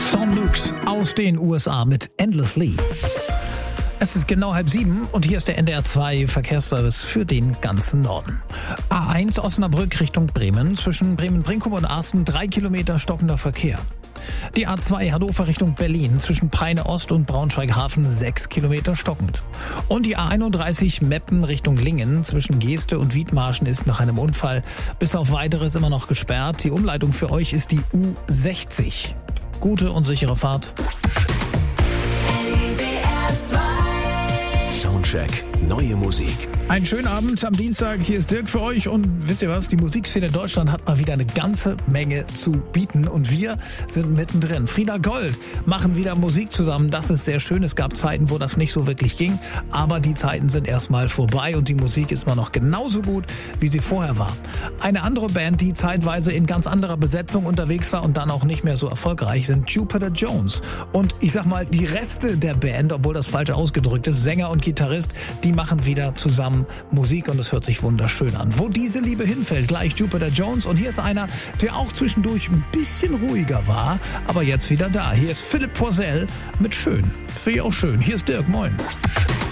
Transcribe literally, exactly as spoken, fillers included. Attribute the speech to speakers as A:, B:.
A: Son Lux aus den U S A mit Endlessly. Es ist genau halb sieben und hier ist der N D R zwei Verkehrsservice für den ganzen Norden. A eins Osnabrück Richtung Bremen, zwischen Bremen-Brinkum und Arsten drei Kilometer stockender Verkehr. Die A zwei Hannover Richtung Berlin, zwischen Peine Ost und Braunschweig-Hafen sechs Kilometer stockend. Und die A einunddreißig Meppen Richtung Lingen, zwischen Geeste und Wiedmarschen ist nach einem Unfall bis auf Weiteres immer noch gesperrt. Die Umleitung für euch ist die U sechzig. Gute und sichere Fahrt.
B: Soundcheck, neue Musik.
A: Einen schönen Abend am Dienstag, hier ist Dirk für euch und wisst ihr was, die Musikszene Deutschland hat mal wieder eine ganze Menge zu bieten und wir sind mittendrin. Frieda Gold machen wieder Musik zusammen, das ist sehr schön, es gab Zeiten, wo das nicht so wirklich ging, aber die Zeiten sind erstmal vorbei und die Musik ist mal noch genauso gut, wie sie vorher war. Eine andere Band, die zeitweise in ganz anderer Besetzung unterwegs war und dann auch nicht mehr so erfolgreich, sind Jupiter Jones. Und ich sag mal, die Reste der Band, obwohl das falsch ausgedrückt ist, Sänger und Gitarrist, die machen wieder zusammen Musik und es hört sich wunderschön an. Wo diese Liebe hinfällt, gleich Jupiter Jones. Und hier ist einer, der auch zwischendurch ein bisschen ruhiger war, aber jetzt wieder da. Hier ist Philipp Poisel mit Schön. Finde ich auch schön. Hier ist Dirk, moin.